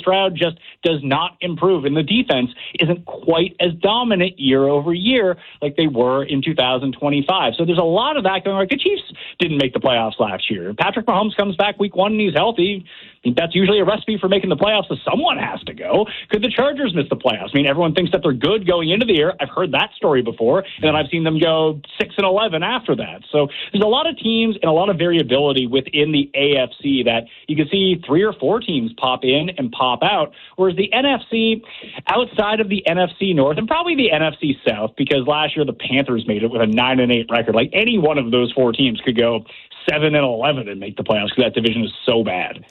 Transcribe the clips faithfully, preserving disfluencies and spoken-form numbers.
Stroud just does not improve, and the defense isn't quite as dominant year over year like they were in two thousand twenty-five. So there's a lot of that going on. Like the Chiefs didn't make the playoffs last year. Patrick Mahomes comes back week one and he's healthy. I think that's usually a recipe for making the playoffs, so someone has to go. Could the Chargers miss the playoffs? I mean, everyone thinks that they're good going into the year. I've heard that story before, and then I've seen them go six and eleven after that. So there's a lot of teams and a lot of variability within the A F C that you can see three or four teams pop in and pop out, whereas the N F C, outside of the N F C North and probably the N F C South, because last year the Panthers made it with a nine and eight record. Like any one of those four teams could go seven and eleven and make the playoffs because that division is so bad.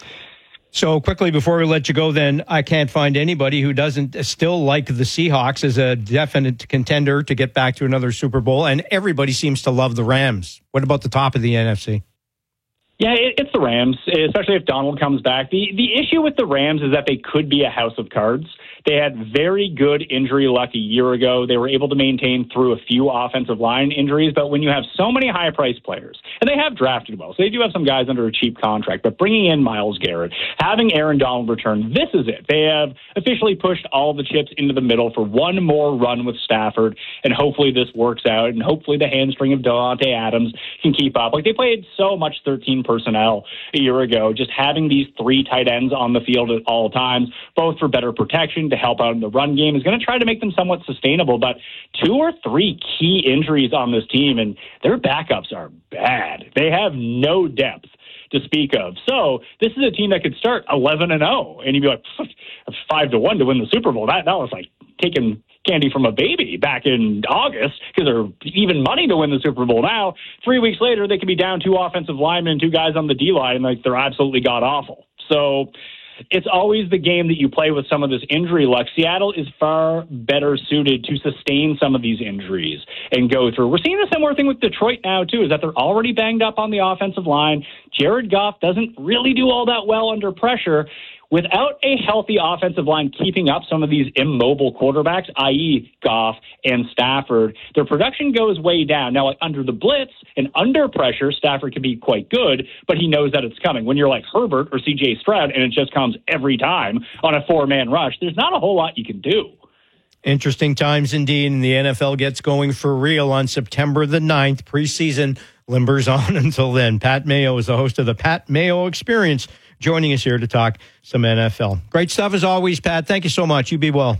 So quickly before we let you go, then, I can't find anybody who doesn't still like the Seahawks as a definite contender to get back to another Super Bowl, and everybody seems to love the Rams. What about the top of the N F C? Yeah, it, it's the Rams, especially if Donald comes back. The the issue with the Rams is that they could be a house of cards. They had very good injury luck a year ago. They were able to maintain through a few offensive line injuries, but when you have so many high-priced players, and they have drafted well, so they do have some guys under a cheap contract, but bringing in Myles Garrett, having Aaron Donald return, this is it. They have officially pushed all the chips into the middle for one more run with Stafford, and hopefully this works out, and hopefully the hamstring of Devontae Adams can keep up. Like, they played so much thirteen personnel a year ago, just having these three tight ends on the field at all times, both for better protection, to help out in the run game, is going to try to make them somewhat sustainable. But two or three key injuries on this team, and their backups are bad. They have no depth to speak of. So this is a team that could start eleven and oh, and you'd be like, five to one to win the Super Bowl. That, that was like taking candy from a baby back in August, because they're even money to win the Super Bowl. Now, three weeks later, they could be down two offensive linemen and two guys on the D-line, and like they're absolutely god-awful. So it's always the game that you play with some of this injury luck. Seattle is far better suited to sustain some of these injuries and go through. We're seeing a similar thing with Detroit now, too, is that they're already banged up on the offensive line. Jared Goff doesn't really do all that well under pressure. Without a healthy offensive line keeping up some of these immobile quarterbacks, that is. Goff and Stafford, their production goes way down. Now, like under the blitz and under pressure, Stafford can be quite good, but he knows that it's coming. When you're like Herbert or C J Stroud and it just comes every time on a four-man rush, there's not a whole lot you can do. Interesting times indeed, and the N F L gets going for real on September the ninth. Preseason limbers on until then. Pat Mayo is the host of the Pat Mayo Experience, joining us here to talk some N F L. Great stuff as always, Pat. Thank you so much. You be well.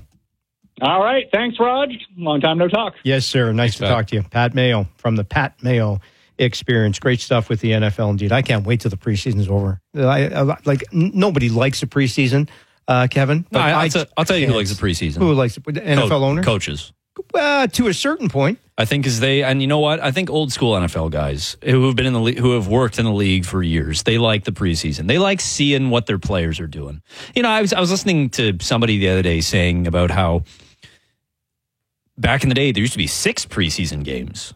All right. Thanks, Raj. Long time no talk. Yes, sir. Nice Thanks, to Pat. talk to you. Pat Mayo from the Pat Mayo Experience. Great stuff with the N F L indeed. I can't wait till the preseason's over. I, I, like n- nobody likes the preseason, uh, Kevin. No, I, I'll, t- I'll tell you who likes the preseason. Who likes it? N F L Co- owners? Coaches. Uh, to a certain point. I think is they, and you know what? I think old school N F L guys who have been in the league, who have worked in the league for years, they like the preseason. They like seeing what their players are doing. You know, I was I was listening to somebody the other day saying about how back in the day there used to be six preseason games,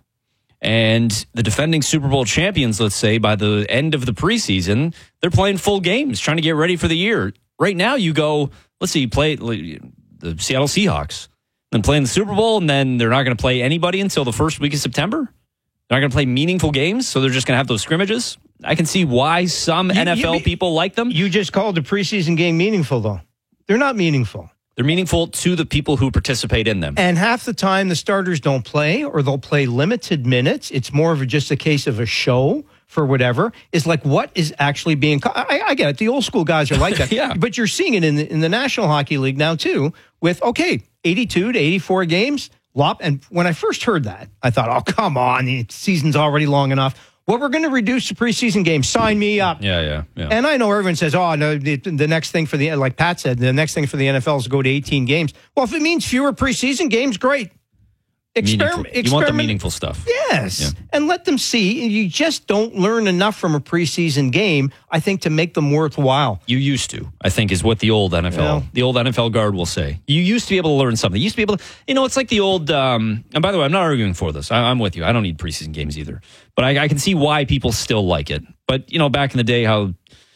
and the defending Super Bowl champions, let's say, by the end of the preseason, they're playing full games, trying to get ready for the year. Right now, you go, let's see, you play the Seattle Seahawks. Then playing the Super Bowl, and then they're not going to play anybody until the first week of September. They're not going to play meaningful games, so they're just going to have those scrimmages. I can see why some you, N F L you, people like them. You just called the preseason game meaningful, though. They're not meaningful. They're meaningful to the people who participate in them. And half the time, the starters don't play, or they'll play limited minutes. It's more of a, just a case of a show for whatever. Is like, what is actually being... I, I get it. The old school guys are like that. Yeah. But you're seeing it in the, in the National Hockey League now, too, with, okay, eighty-two to eighty-four games. Lop, and when I first heard that, I thought, oh, come on, the season's already long enough. Well, we're going to reduce the preseason games. Sign me up. Yeah, yeah, yeah. And I know everyone says, oh, no, the, the next thing for the, like Pat said, the next thing for the N F L is to go to eighteen games. Well, if it means fewer preseason games, great. Experiment. You want the meaningful stuff. Yes. Yeah. And let them see. You just don't learn enough from a preseason game, I think, to make them worthwhile. You used to, I think, is what the old N F L, well, the old N F L guard will say. You used to be able to learn something. You used to be able to, you know, it's like the old, um, and by the way, I'm not arguing for this. I, I'm with you. I don't need preseason games either. But I, I can see why people still like it. But, you know, back in the day, how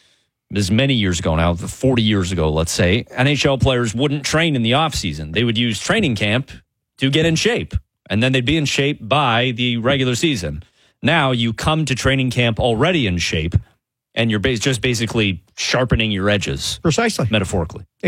as many years ago now, forty years ago, let's say, N H L players wouldn't train in the offseason. They would use training camp to get in shape. And then they'd be in shape by the regular season. Now you come to training camp already in shape, and you're just basically sharpening your edges. Precisely. Metaphorically.